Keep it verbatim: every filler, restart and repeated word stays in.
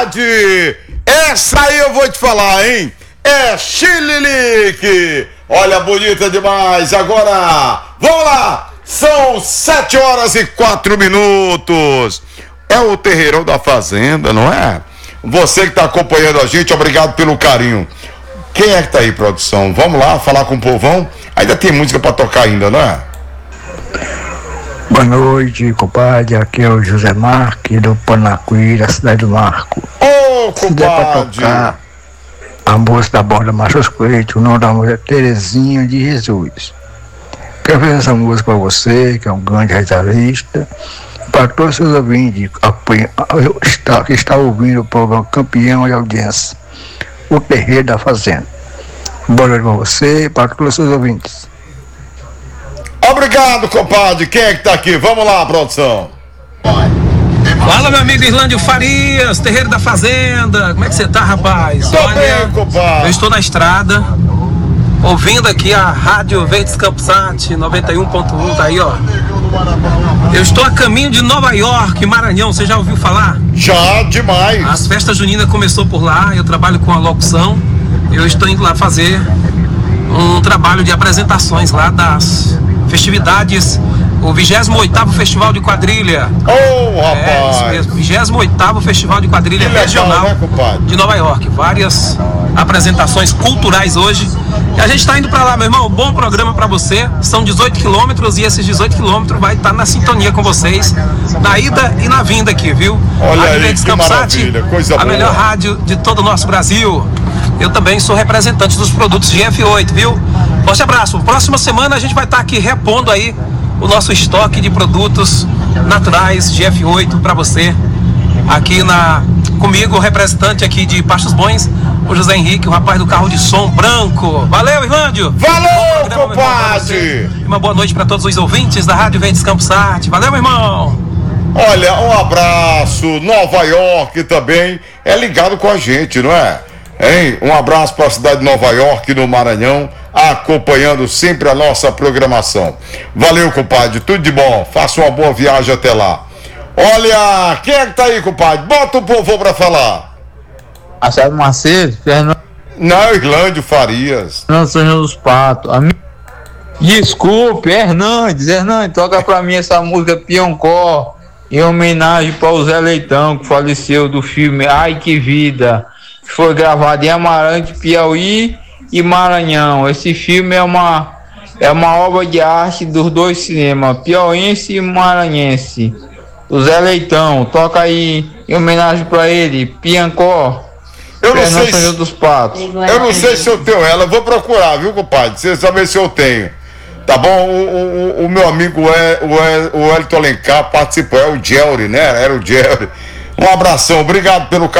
compadre! Essa aí eu vou te falar, hein? É Chililique! Olha, bonita demais! Agora, vamos lá! São sete horas e quatro minutos. É o Terreirão da Fazenda, não é? Você que está acompanhando a gente, obrigado pelo carinho. Quem é que tá aí, produção? Vamos lá falar com o povão? Ainda tem música para tocar ainda, não é? Boa noite, compadre. Aqui é o José Marques do Panacuí, da cidade do Marco. Ô, oh, compadre! Se der pra tocar a música da Borda Machos Coelho, o nome da música é Terezinha de Jesus. Quero fazer essa música para você, que é um grande radialista, para todos os seus ouvintes que está ouvindo o programa Campeão de Audiência, o Terreiro da Fazenda. Boa noite para você e para todos os seus ouvintes. Obrigado, compadre. Quem é que tá aqui? Vamos lá, produção. Fala, meu amigo Irlândio Farias, Terreiro da Fazenda. Como é que você tá, rapaz? Tô Olha, bem, compadre. Eu estou na estrada, ouvindo aqui a Rádio Verdes Campsat noventa e um ponto um, tá aí, ó. Eu estou a caminho de Nova York, Maranhão, você já ouviu falar? Já, demais. As festas juninas começou por lá, eu trabalho com a locução. Eu estou indo lá fazer um trabalho de apresentações lá das festividades, o vigésimo oitavo Festival de Quadrilha. Oh, rapaz! É, isso mesmo, vigésimo oitavo Festival de Quadrilha legal, Regional, né, compadre? de Nova York. Várias apresentações culturais hoje. E a gente está indo para lá, meu irmão. Bom programa para você. São dezoito quilômetros e esses dezoito quilômetros vai estar na sintonia com vocês, na ida e na vinda aqui, viu? Olha Rádio aí, Verdes que Campsat, maravilha, coisa a boa. melhor rádio de todo o nosso Brasil. Eu também sou representante dos produtos G F oito, viu? Forte abraço. Próxima semana a gente vai estar aqui repondo aí o nosso estoque de produtos naturais G F oito para você. Aqui na comigo, o representante aqui de Pastos Bons, o José Henrique, o rapaz do carro de som branco. Valeu, Irlândio! Valeu, compadre! Uma boa noite para todos os ouvintes da Rádio Verdes Campsat. Valeu, meu irmão! Olha, um abraço. Nova York também é ligado com a gente, não é? Hein? Um abraço para a cidade de Nova York, no Maranhão, acompanhando sempre a nossa programação. Valeu, compadre, tudo de bom. Faça uma boa viagem até lá. Olha, quem é que tá aí, compadre? Bota o povo pra falar. Marcelo Macedo, Fernando. Não, Irlândio Farias. Não, São dos Patos. A minha... Desculpe, Hernandes, Hernandes, toca pra mim essa música Pioncó, em homenagem para o Zé Leitão, que faleceu do filme Ai Que Vida, que foi gravado em Amarante, Piauí e Maranhão. Esse filme é uma, é uma obra de arte dos dois cinemas, piauiense e maranhense. O Zé Leitão, toca aí em homenagem pra ele, Piancó, eu não sei se, dos Patos. Eu não sei se eu tenho ela, eu vou procurar, viu, compadre? Você saber se eu tenho. Tá bom? O, o, o meu amigo, o, o, o Elton Alencar participou, é o Gelry, né? Era o Gelry. Um abração, obrigado pelo